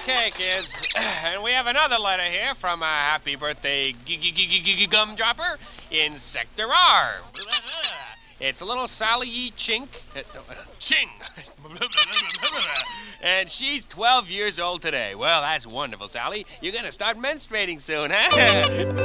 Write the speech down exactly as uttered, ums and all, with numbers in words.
Okay, kids. And we have another letter here from a happy birthday gumdropper in Sector R. It's little Sally Yee Chink. Uh, uh, Ching! And she's twelve years old today. Well, that's wonderful, Sally. You're gonna start menstruating soon, huh?